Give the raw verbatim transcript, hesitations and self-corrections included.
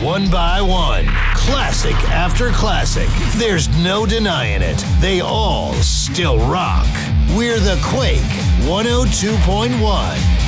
one by one. Classic after classic. There's no denying it. They all still rock. We're the Quake one oh two point one.